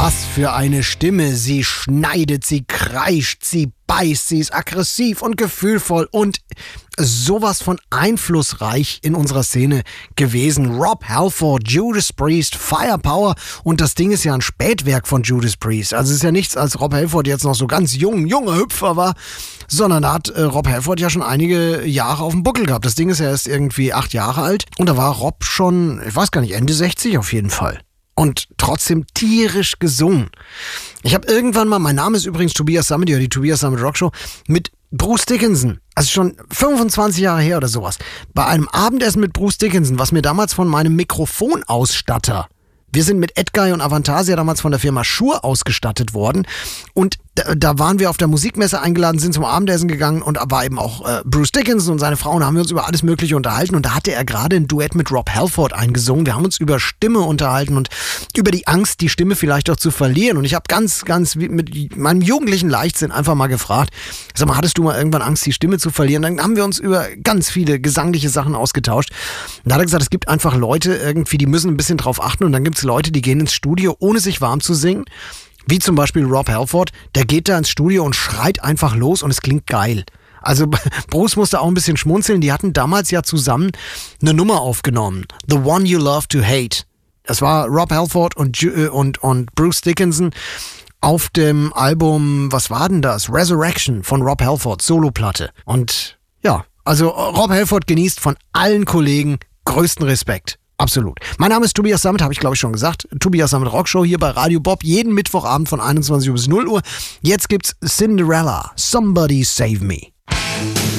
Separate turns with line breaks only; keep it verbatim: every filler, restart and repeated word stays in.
Was für eine Stimme. Sie schneidet, sie kreischt, sie beißt, sie ist aggressiv und gefühlvoll und sowas von einflussreich in unserer Szene gewesen. Rob Halford, Judas Priest, Firepower, und das Ding ist ja ein Spätwerk von Judas Priest. Also es ist ja nichts, als Rob Halford jetzt noch so ganz jung, junger Hüpfer war, sondern da hat äh, Rob Halford ja schon einige Jahre auf dem Buckel gehabt. Das Ding ist ja erst irgendwie acht Jahre alt und da war Rob schon, ich weiß gar nicht, Ende sechzig auf jeden Fall. Und trotzdem tierisch gesungen. Ich habe irgendwann mal, mein Name ist übrigens Tobias Sammet, die Tobias Sammet Rockshow, mit Bruce Dickinson, also schon fünfundzwanzig Jahre her oder sowas, bei einem Abendessen mit Bruce Dickinson, was mir damals von meinem Mikrofonausstatter, wir sind mit Edguy und Avantasia damals von der Firma Shure ausgestattet worden, und da, da waren wir auf der Musikmesse eingeladen, sind zum Abendessen gegangen und da war eben auch äh, Bruce Dickinson und seine Frau, und da haben wir uns über alles Mögliche unterhalten, und da hatte er gerade ein Duett mit Rob Halford eingesungen. Wir haben uns über Stimme unterhalten und über die Angst, die Stimme vielleicht auch zu verlieren, und ich habe ganz, ganz mit meinem jugendlichen Leichtsinn einfach mal gefragt, sag mal, hattest du mal irgendwann Angst, die Stimme zu verlieren? Dann haben wir uns über ganz viele gesangliche Sachen ausgetauscht, und da hat er gesagt, es gibt einfach Leute irgendwie, die müssen ein bisschen drauf achten, und dann gibt es Leute, die gehen ins Studio, ohne sich warm zu singen. Wie zum Beispiel Rob Halford, der geht da ins Studio und schreit einfach los und es klingt geil. Also Bruce musste auch ein bisschen schmunzeln, die hatten damals ja zusammen eine Nummer aufgenommen. The One You Love to Hate. Das war Rob Halford und, und, und Bruce Dickinson auf dem Album, was war denn das? Resurrection von Rob Halford, Soloplatte. Und ja, also Rob Halford genießt von allen Kollegen größten Respekt. Absolut. Mein Name ist Tobias Sammet, habe ich glaube ich schon gesagt. Tobias Sammet Rockshow hier bei Radio Bob, jeden Mittwochabend von einundzwanzig Uhr bis null Uhr. Jetzt gibt's Cinderella, Somebody Save Me.